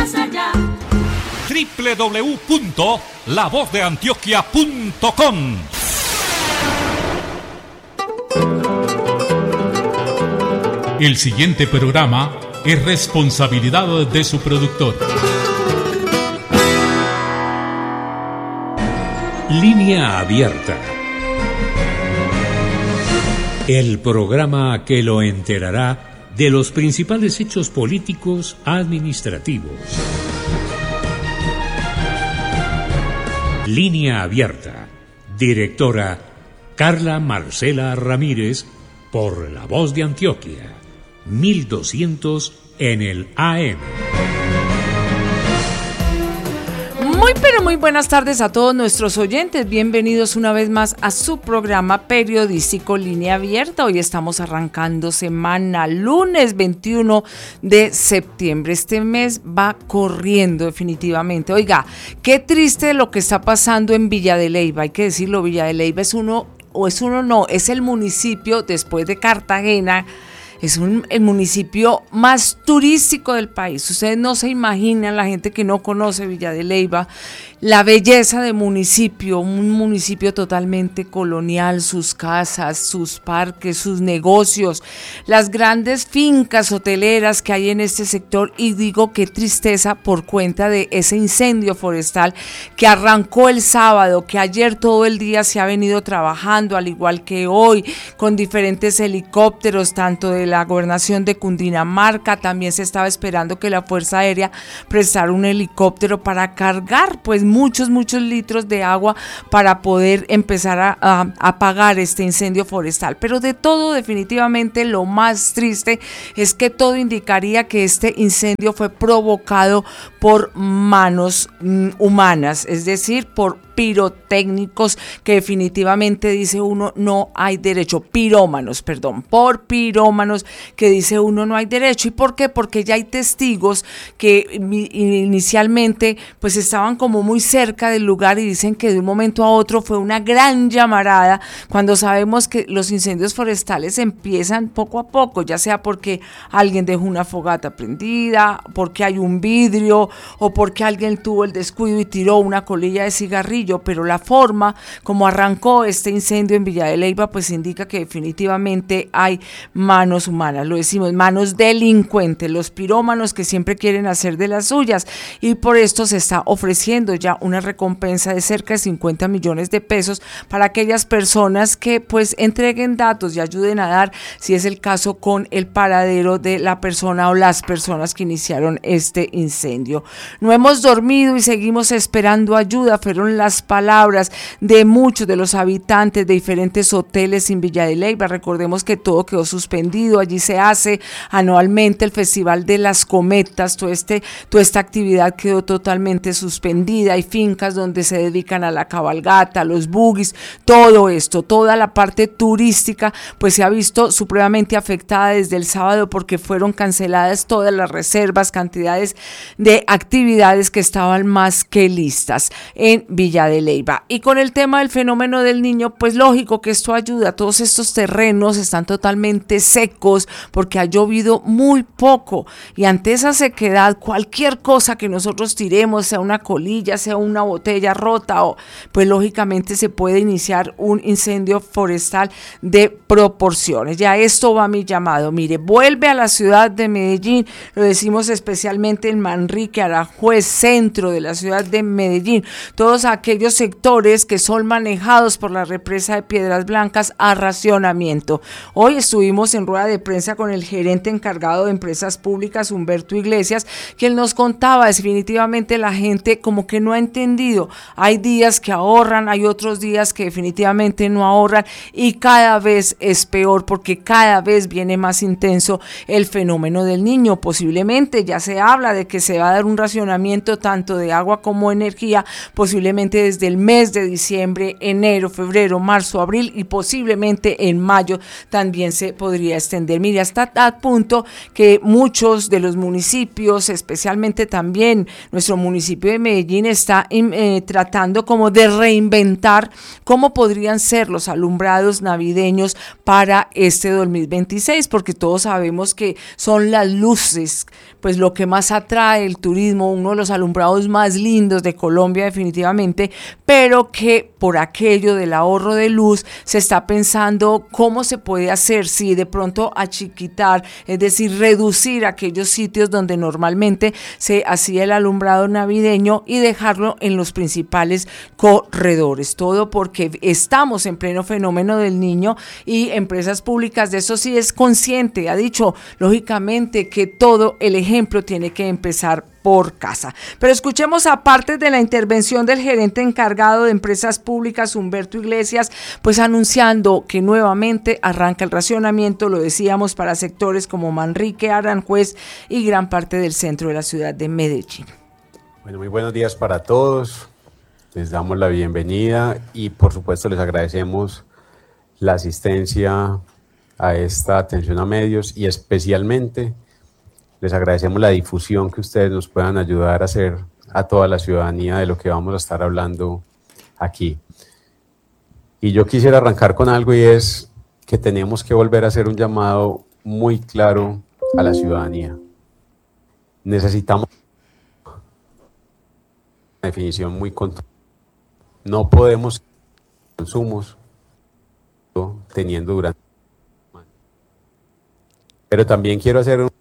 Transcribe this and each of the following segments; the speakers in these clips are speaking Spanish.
más allá. www.lavozdeantioquia.com. El siguiente programa es responsabilidad de su productor. Línea Abierta. El programa que lo enterará de los principales hechos políticos administrativos. Línea Abierta. Directora Carla Marcela Ramírez, por La Voz de Antioquia. 1200 en el AM. Muy buenas tardes a todos nuestros oyentes. Bienvenidos una vez más a su programa periodístico Línea Abierta. Hoy estamos arrancando semana, lunes 21 de septiembre. Este mes va corriendo definitivamente. Oiga, qué triste lo que está pasando en Villa de Leyva. Hay que decirlo, Villa de Leyva es el municipio después de Cartagena. Es el municipio más turístico del país. Ustedes no se imaginan, la gente que no conoce Villa de Leyva, la belleza de municipio, un municipio totalmente colonial, sus casas, sus parques, sus negocios, las grandes fincas hoteleras que hay en este sector. Y digo qué tristeza por cuenta de ese incendio forestal que arrancó el sábado, que ayer todo el día se ha venido trabajando, al igual que hoy, con diferentes helicópteros, tanto de la gobernación de Cundinamarca. También se estaba esperando que la Fuerza Aérea prestara un helicóptero para cargar pues muchos litros de agua para poder empezar a apagar este incendio forestal. Pero de todo, definitivamente lo más triste es que todo indicaría que este incendio fue provocado por manos humanas, es decir, por pirotécnicos, que definitivamente dice uno no hay derecho, por pirómanos que dice uno no hay derecho. ¿Y por qué? Porque ya hay testigos que inicialmente pues estaban como muy cerca del lugar y dicen que de un momento a otro fue una gran llamarada, cuando sabemos que los incendios forestales empiezan poco a poco, ya sea porque alguien dejó una fogata prendida, porque hay un vidrio o porque alguien tuvo el descuido y tiró una colilla de cigarrillo. Pero la forma como arrancó este incendio en Villa de Leyva pues indica que definitivamente hay manos humanas, lo decimos, manos delincuentes, los pirómanos que siempre quieren hacer de las suyas, y por esto se está ofreciendo ya una recompensa de cerca de 50 millones de pesos para aquellas personas que pues entreguen datos y ayuden a dar, si es el caso, con el paradero de la persona o las personas que iniciaron este incendio. No hemos dormido y seguimos esperando ayuda, fueron las palabras de muchos de los habitantes de diferentes hoteles en Villa de Leyva. Recordemos que todo quedó suspendido. Allí se hace anualmente el Festival de las Cometas. Toda esta actividad quedó totalmente suspendida. Hay fincas donde se dedican a la cabalgata, a los buggies, todo esto, toda la parte turística pues se ha visto supremamente afectada desde el sábado, porque fueron canceladas todas las reservas, cantidades de actividades que estaban más que listas en Villa de Leyva. Y con el tema del fenómeno del Niño, pues lógico que esto ayuda. Todos estos terrenos están totalmente secos porque ha llovido muy poco, y ante esa sequedad cualquier cosa que nosotros tiremos, sea una colilla, sea una botella rota, pues lógicamente se puede iniciar un incendio forestal de proporciones. Ya esto va mi llamado. Mire, vuelve a la ciudad de Medellín, lo decimos especialmente en Manrique, Aranjuez, centro de la ciudad de Medellín, todos aquellos sectores que son manejados por la represa de Piedras Blancas a racionamiento. Hoy estuvimos en rueda de prensa con el gerente encargado de empresas públicas, Humberto Iglesias, quien nos contaba definitivamente la gente como que no ha entendido. Hay días que ahorran, hay otros días que definitivamente no ahorran, y cada vez es peor porque cada vez viene más intenso el fenómeno del Niño. Posiblemente ya se habla de que se va a dar un racionamiento tanto de agua como energía, posiblemente que desde el mes de diciembre, enero, febrero, marzo, abril y posiblemente en mayo también se podría extender. Mire, hasta tal punto que muchos de los municipios, especialmente también nuestro municipio de Medellín, está tratando como de reinventar cómo podrían ser los alumbrados navideños para este 2026, porque todos sabemos que son las luces, pues lo que más atrae el turismo, uno de los alumbrados más lindos de Colombia definitivamente, pero que por aquello del ahorro de luz se está pensando cómo se puede hacer, si de pronto achiquitar, es decir, reducir aquellos sitios donde normalmente se hacía el alumbrado navideño y dejarlo en los principales corredores, todo porque estamos en pleno fenómeno del Niño y Empresas Públicas de eso sí es consciente, ha dicho lógicamente que todo el ejemplo tiene que empezar por casa. Pero escuchemos aparte de la intervención del gerente encargado de Empresas Públicas, Humberto Iglesias, pues anunciando que nuevamente arranca el racionamiento, lo decíamos, para sectores como Manrique, Aranjuez y gran parte del centro de la ciudad de Medellín. Bueno, muy buenos días para todos. Les damos la bienvenida y por supuesto les agradecemos la asistencia a esta atención a medios y especialmente les agradecemos la difusión que ustedes nos puedan ayudar a hacer a toda la ciudadanía de lo que vamos a estar hablando aquí. Y yo quisiera arrancar con algo y es que tenemos que volver a hacer un llamado muy claro a la ciudadanía. Necesitamos una definición muy contundente. No podemos consumos teniendo durante. Pero también quiero hacer un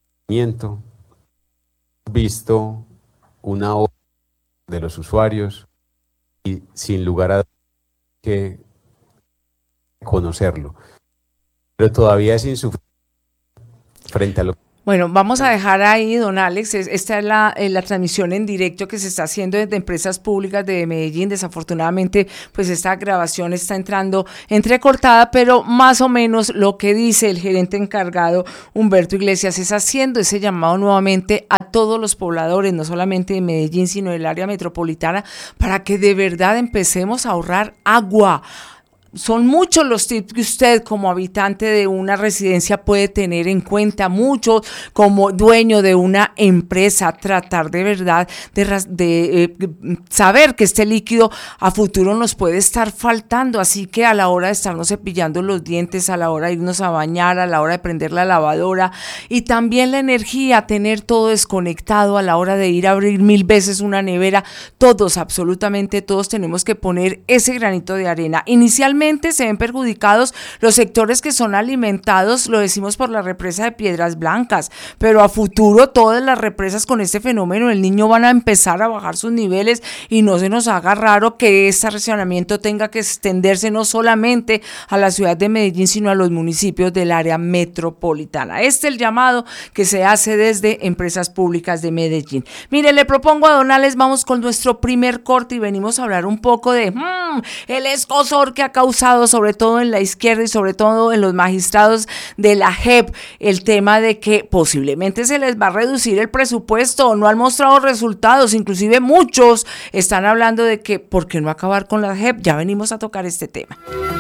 visto una hora de los usuarios y sin lugar a que conocerlo, pero todavía es insuficiente frente a lo. Bueno, vamos a dejar ahí, don Alex, esta es la transmisión en directo que se está haciendo desde Empresas Públicas de Medellín. Desafortunadamente, pues esta grabación está entrando entrecortada, pero más o menos lo que dice el gerente encargado Humberto Iglesias es haciendo ese llamado nuevamente a todos los pobladores, no solamente de Medellín, sino del área metropolitana, para que de verdad empecemos a ahorrar agua. Son muchos los tips que usted como habitante de una residencia puede tener en cuenta, muchos como dueño de una empresa, tratar de verdad de saber que este líquido a futuro nos puede estar faltando, así que a la hora de estarnos cepillando los dientes, a la hora de irnos a bañar, a la hora de prender la lavadora y también la energía, tener todo desconectado a la hora de ir a abrir 1000 veces una nevera, todos, absolutamente todos tenemos que poner ese granito de arena. Inicialmente se ven perjudicados los sectores que son alimentados, lo decimos por la represa de Piedras Blancas, pero a futuro todas las represas con este fenómeno del Niño van a empezar a bajar sus niveles y no se nos haga raro que este racionamiento tenga que extenderse no solamente a la ciudad de Medellín, sino a los municipios del área metropolitana. Este es el llamado que se hace desde Empresas Públicas de Medellín. Mire, le propongo a don Alex, vamos con nuestro primer corte y venimos a hablar un poco de el escozor que ha causado sobre todo en la izquierda y sobre todo en los magistrados de la JEP, el tema de que posiblemente se les va a reducir el presupuesto, no han mostrado resultados, inclusive muchos están hablando de que ¿por qué no acabar con la JEP? Ya venimos a tocar este tema.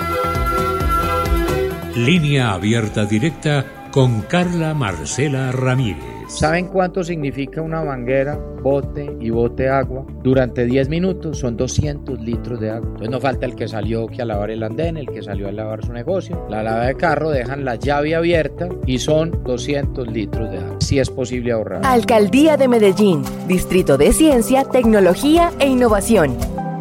Línea abierta directa con Carla Marcela Ramírez. ¿Saben cuánto significa una manguera, bote y bote agua? Durante 10 minutos son 200 litros de agua. Entonces no falta el que salió a lavar el andén, el que salió a lavar su negocio. La lavada de carro dejan la llave abierta y son 200 litros de agua. Sí es posible ahorrar. Alcaldía de Medellín, Distrito de Ciencia, Tecnología e Innovación.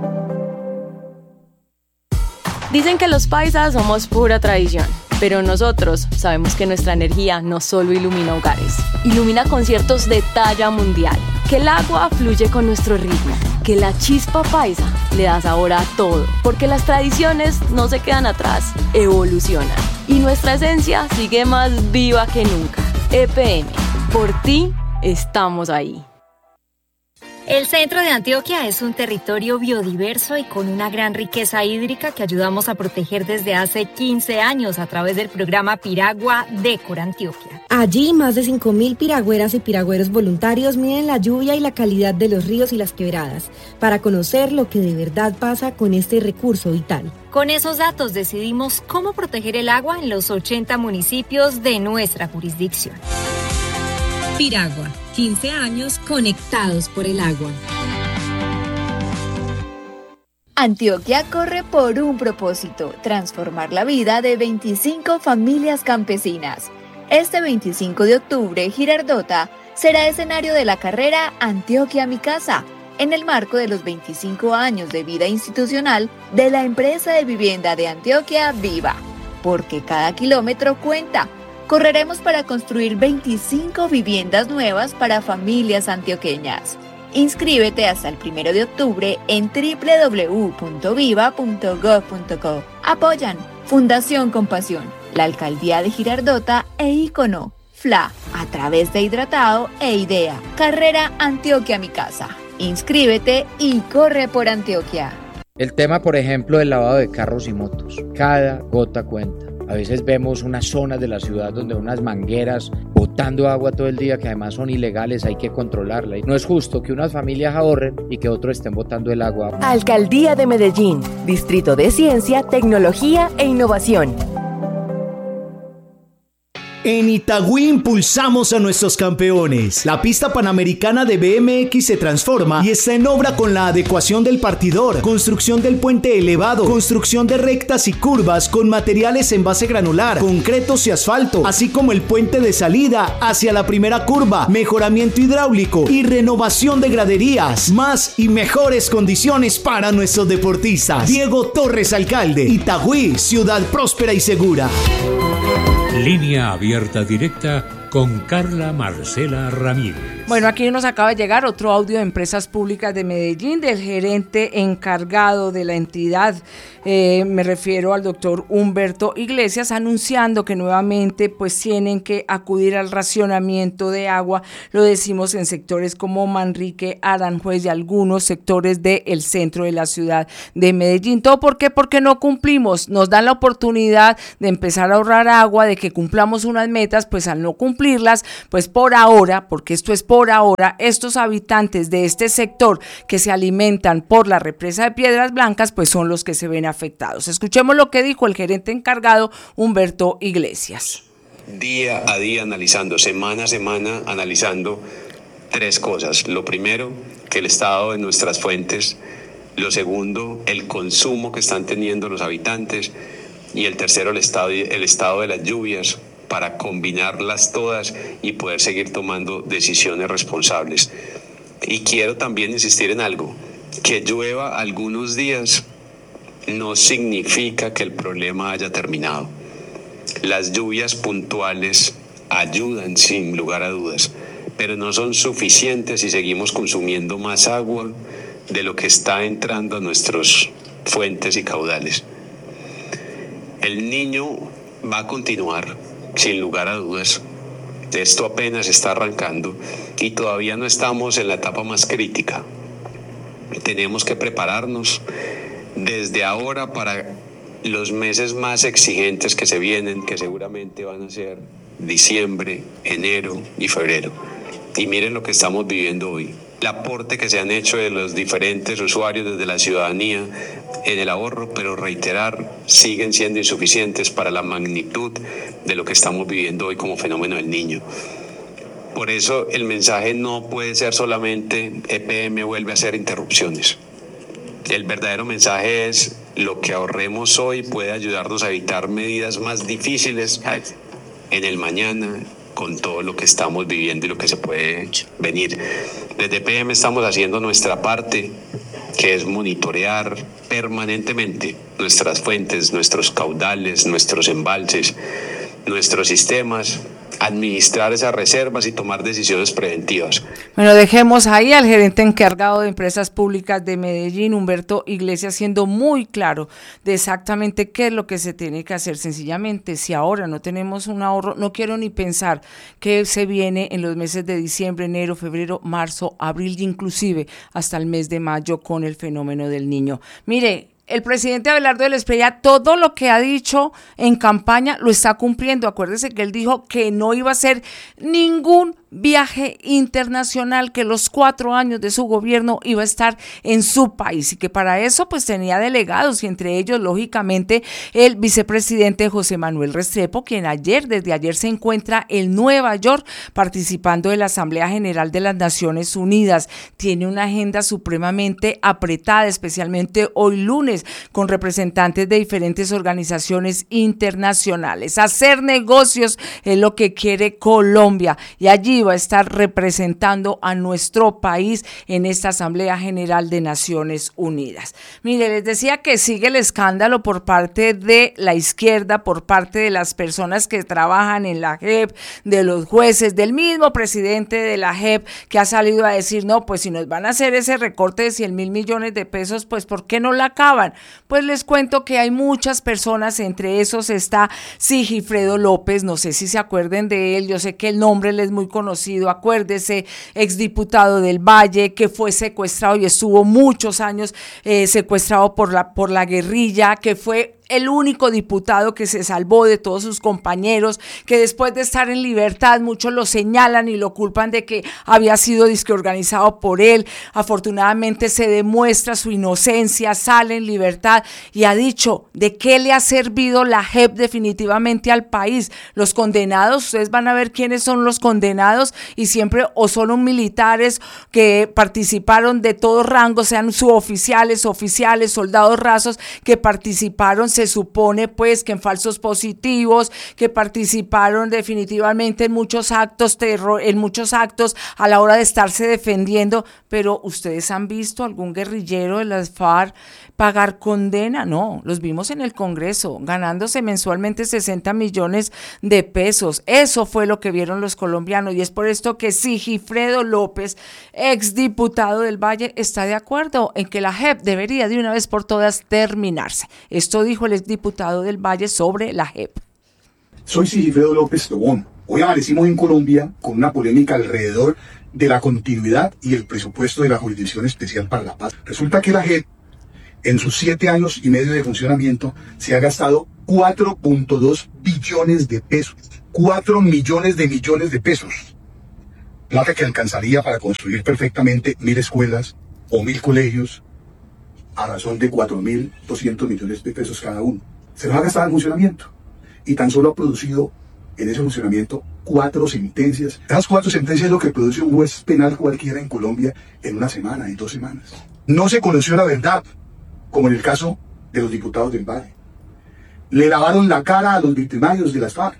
Dicen que los paisas somos pura tradición, pero nosotros sabemos que nuestra energía no solo ilumina hogares, ilumina conciertos de talla mundial, que el agua fluye con nuestro ritmo, que la chispa paisa le da sabor a todo, porque las tradiciones no se quedan atrás, evolucionan, y nuestra esencia sigue más viva que nunca. EPM, por ti estamos ahí. El centro de Antioquia es un territorio biodiverso y con una gran riqueza hídrica que ayudamos a proteger desde hace 15 años a través del programa Piragua Decora Antioquia. Allí, más de 5.000 piragüeras y piragüeros voluntarios miden la lluvia y la calidad de los ríos y las quebradas para conocer lo que de verdad pasa con este recurso vital. Con esos datos decidimos cómo proteger el agua en los 80 municipios de nuestra jurisdicción. Piragua, 15 años conectados por el agua. Antioquia corre por un propósito, transformar la vida de 25 familias campesinas. Este 25 de octubre, Girardota será escenario de la carrera Antioquia Mi Casa, en el marco de los 25 años de vida institucional de la empresa de vivienda de Antioquia Viva. Porque cada kilómetro cuenta. Correremos para construir 25 viviendas nuevas para familias antioqueñas. Inscríbete hasta el 1 de octubre en www.viva.gov.co. Apoyan Fundación Compasión, la Alcaldía de Girardota e Ícono, FLA, a través de Hidratado e IDEA. Carrera Antioquia Mi Casa. Inscríbete y corre por Antioquia. El tema, por ejemplo, del lavado de carros y motos. Cada gota cuenta. A veces vemos unas zonas de la ciudad donde unas mangueras botando agua todo el día que además son ilegales, hay que controlarla. Y no es justo que unas familias ahorren y que otros estén botando el agua. Alcaldía de Medellín, Distrito de Ciencia, Tecnología e Innovación. En Itagüí impulsamos a nuestros campeones. La pista panamericana de BMX se transforma y está en obra con la adecuación del partidor, construcción del puente elevado, construcción de rectas y curvas con materiales en base granular, concretos y asfalto, así como el puente de salida hacia la primera curva, mejoramiento hidráulico y renovación de graderías. Más y mejores condiciones para nuestros deportistas. Diego Torres, alcalde. Itagüí, ciudad próspera y segura. Línea abierta directa con Carla Marcela Ramírez. Bueno, aquí nos acaba de llegar otro audio de Empresas Públicas de Medellín del gerente encargado de la entidad. Me refiero al doctor Humberto Iglesias, anunciando que nuevamente pues tienen que acudir al racionamiento de agua. Lo decimos en sectores como Manrique, Aranjuez y algunos sectores del centro de la ciudad de Medellín. ¿Todo por qué? Porque no cumplimos. Nos dan la oportunidad de empezar a ahorrar agua, de que cumplamos unas metas, pues al no cumplirlas, pues por ahora, porque esto es por ahora, estos habitantes de este sector que se alimentan por la represa de Piedras Blancas, pues son los que se ven afectados. Escuchemos lo que dijo el gerente encargado Humberto Iglesias. Día a día analizando, semana a semana analizando tres cosas. Lo primero, que el estado de nuestras fuentes. Lo segundo, el consumo que están teniendo los habitantes. Y el tercero, el estado de las lluvias, para combinarlas todas y poder seguir tomando decisiones responsables. Y quiero también insistir en algo, que llueva algunos días no significa que el problema haya terminado. Las lluvias puntuales ayudan sin lugar a dudas, pero no son suficientes si seguimos consumiendo más agua de lo que está entrando a nuestras fuentes y caudales. El Niño va a continuar, sin lugar a dudas. Esto apenas está arrancando y todavía no estamos en la etapa más crítica. Tenemos que prepararnos desde ahora para los meses más exigentes que se vienen, que seguramente van a ser diciembre, enero y febrero. Y miren lo que estamos viviendo hoy. El aporte que se han hecho de los diferentes usuarios desde la ciudadanía en el ahorro, pero reiterar, siguen siendo insuficientes para la magnitud de lo que estamos viviendo hoy como fenómeno del Niño. Por eso el mensaje no puede ser solamente EPM vuelve a hacer interrupciones. El verdadero mensaje es lo que ahorremos hoy puede ayudarnos a evitar medidas más difíciles en el mañana, con todo lo que estamos viviendo y lo que se puede venir. Desde EPM estamos haciendo nuestra parte, que es monitorear permanentemente nuestras fuentes, nuestros caudales, nuestros embalses, nuestros sistemas, administrar esas reservas y tomar decisiones preventivas. Bueno, dejemos ahí al gerente encargado de Empresas Públicas de Medellín, Humberto Iglesias, siendo muy claro de exactamente qué es lo que se tiene que hacer. Sencillamente, si ahora no tenemos un ahorro, no quiero ni pensar que se viene en los meses de diciembre, enero, febrero, marzo, abril y inclusive hasta el mes de mayo con el fenómeno del Niño. Mire, el presidente Abelardo de la Espriella, todo lo que ha dicho en campaña lo está cumpliendo. Acuérdese que él dijo que no iba a hacer ningún viaje internacional, que los 4 años de su gobierno iba a estar en su país y que para eso pues tenía delegados y entre ellos lógicamente el vicepresidente José Manuel Restrepo, quien desde ayer se encuentra en Nueva York participando de la Asamblea General de las Naciones Unidas. Tiene una agenda supremamente apretada, especialmente hoy lunes, con representantes de diferentes organizaciones internacionales. Hacer negocios es lo que quiere Colombia y allí va a estar representando a nuestro país en esta Asamblea General de Naciones Unidas. Mire, les decía que sigue el escándalo por parte de la izquierda, por parte de las personas que trabajan en la JEP, de los jueces, del mismo presidente de la JEP que ha salido a decir, no, pues si nos van a hacer ese recorte de 100.000 millones de pesos, pues ¿por qué no la acaban? Pues les cuento que hay muchas personas, entre esos está Sigifredo López, no sé si se acuerden de él, yo sé que el nombre les es muy conocido, acuérdese, exdiputado del Valle, que fue secuestrado y estuvo muchos años secuestrado por la guerrilla, que fue el único diputado que se salvó de todos sus compañeros, que después de estar en libertad muchos lo señalan y lo culpan de que había sido disque organizado por él. Afortunadamente se demuestra su inocencia, sale en libertad y ha dicho de qué le ha servido la JEP definitivamente al país. Los condenados, ustedes van a ver quiénes son los condenados y siempre o son militares que participaron de todo rango, sean suboficiales, oficiales, soldados rasos que participaron, se supone pues que en falsos positivos, que participaron definitivamente en muchos actos a la hora de estarse defendiendo, pero ¿ustedes han visto algún guerrillero de las FARC pagar condena? No, los vimos en el Congreso, ganándose mensualmente 60 millones de pesos. Eso fue lo que vieron los colombianos y es por esto que Sigifredo López, exdiputado del Valle, está de acuerdo en que la JEP debería de una vez por todas terminarse. Esto dijo el exdiputado del Valle sobre la JEP. Soy Sigifredo López Tobón. Hoy amanecimos en Colombia con una polémica alrededor de la continuidad y el presupuesto de la Jurisdicción Especial para la Paz. Resulta que la JEP, en sus 7 años y medio de funcionamiento, se ha gastado 4.2 billones de pesos. 4 millones de pesos. Plata que alcanzaría para construir perfectamente 1.000 escuelas o 1.000 colegios a razón de 4.200 millones de pesos cada uno. Se los ha gastado en funcionamiento y tan solo ha producido en ese funcionamiento 4 sentencias. Esas 4 sentencias es lo que produce un juez penal cualquiera en Colombia en una semana, en 2 semanas. No se conoció la verdad, como en el caso de los diputados del Valle. Le lavaron la cara a los victimarios de las FARC.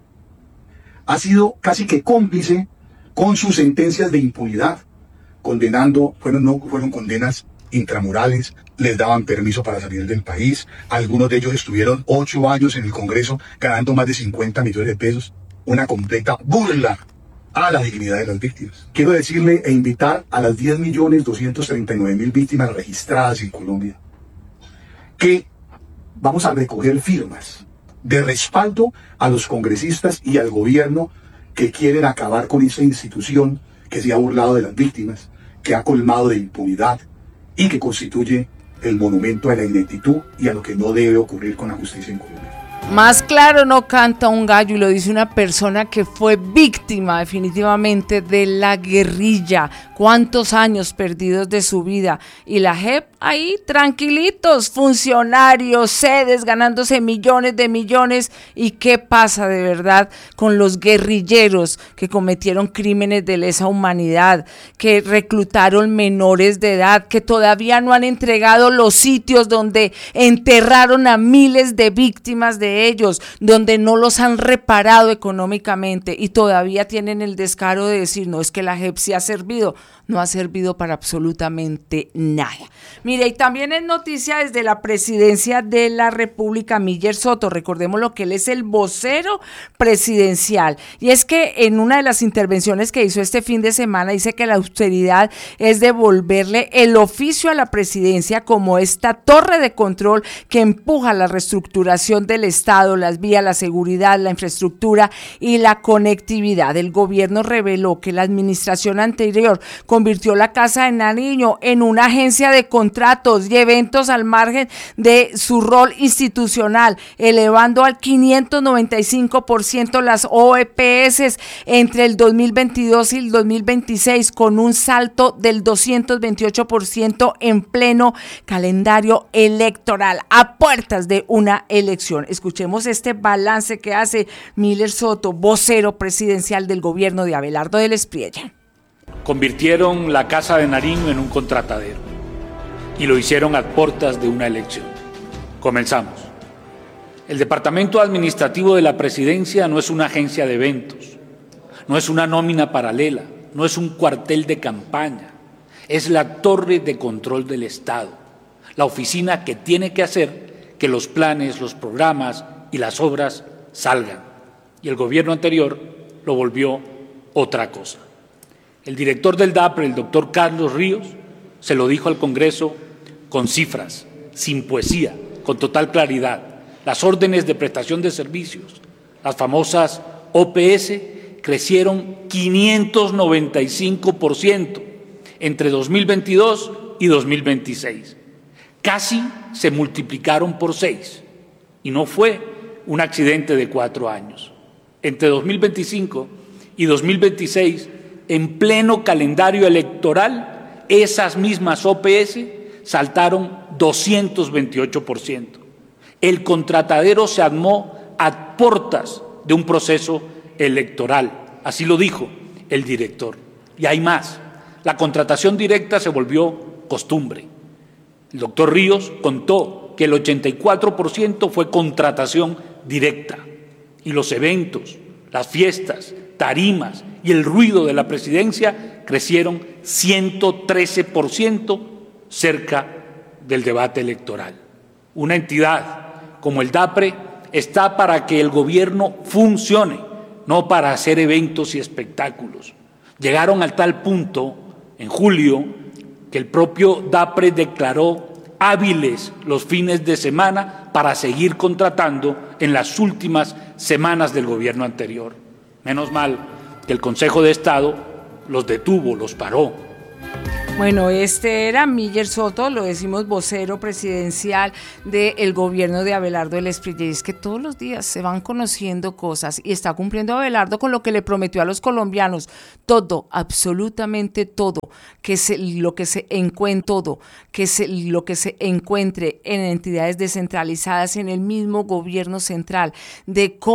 Ha sido casi que cómplice con sus sentencias de impunidad, condenando, no fueron condenas intramurales, les daban permiso para salir del país, algunos de ellos estuvieron 8 años en el Congreso ganando más de 50 millones de pesos, una completa burla a la dignidad de las víctimas. Quiero decirle e invitar a las 10.239.000 víctimas registradas en Colombia que vamos a recoger firmas de respaldo a los congresistas y al gobierno que quieren acabar con esa institución que se ha burlado de las víctimas, que ha colmado de impunidad y que constituye el monumento a la ineptitud y a lo que no debe ocurrir con la justicia en Colombia. Más claro no canta un gallo y lo dice una persona que fue víctima definitivamente de la guerrilla. Cuántos años perdidos de su vida y la JEP ahí tranquilitos, funcionarios, sedes ganándose millones de millones. ¿Y qué pasa de verdad con los guerrilleros que cometieron crímenes de lesa humanidad, que reclutaron menores de edad, que todavía no han entregado los sitios donde enterraron a miles de víctimas de de ellos, donde no los han reparado económicamente y todavía tienen el descaro de decir, no, es que la JEP sí ha servido. No ha servido para absolutamente nada. Mire, y también es noticia desde la presidencia de la República, Miller Soto, recordemos lo que él es el vocero presidencial, y es que en una de las intervenciones que hizo este fin de semana dice que la austeridad es devolverle el oficio a la presidencia como esta torre de control que empuja la reestructuración del Estado, las vías, la seguridad, la infraestructura y la conectividad. El gobierno reveló que la administración anterior convirtió la Casa de Nariño en una agencia de contratos y eventos al margen de su rol institucional, elevando al 595% las OEPS entre el 2022 y el 2026, con un salto del 228% en pleno calendario electoral, a puertas de una elección. Escuchemos este balance que hace Miller Soto, vocero presidencial del gobierno de Abelardo del Espriella. Convirtieron la Casa de Nariño en un contratadero y lo hicieron a puertas de una elección. Comenzamos. El Departamento Administrativo de la Presidencia no es una agencia de eventos, no es una nómina paralela, no es un cuartel de campaña, es la torre de control del Estado, la oficina que tiene que hacer que los planes, los programas y las obras salgan. Y el gobierno anterior lo volvió otra cosa. El director del DAPRE, el doctor Carlos Ríos, se lo dijo al Congreso con cifras, sin poesía, con total claridad. Las órdenes de prestación de servicios, las famosas OPS, crecieron 595% entre 2022 y 2026. Casi se multiplicaron por 6 y no fue un accidente de 4 años. Entre 2025 y 2026, en pleno calendario electoral, esas mismas OPS saltaron 228%. El contratadero se armó a puertas de un proceso electoral, así lo dijo el director. Y hay más, la contratación directa se volvió costumbre. El doctor Ríos contó que el 84% fue contratación directa y los eventos, las fiestas, tarimas y el ruido de la presidencia crecieron 113% cerca del debate electoral. Una entidad como el DAPRE está para que el gobierno funcione, no para hacer eventos y espectáculos. Llegaron al tal punto, en julio, que el propio DAPRE declaró hábiles los fines de semana para seguir contratando en las últimas semanas del gobierno anterior. Menos mal que el Consejo de Estado los detuvo, los paró. Bueno, este era Miller Soto, lo decimos vocero presidencial del gobierno de Abelardo del Espriella. Y es que todos los días se van conociendo cosas y está cumpliendo Abelardo con lo que le prometió a los colombianos. Todo, absolutamente todo, lo que se encuentre en entidades descentralizadas, en el mismo gobierno central, de